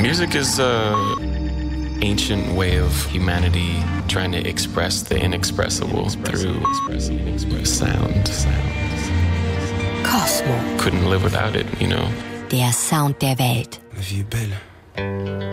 Music is an ancient way of humanity trying to express the inexpressible through sound. Kosmo. Couldn't live without it, you know. Der Sound der Welt. La vie est belle.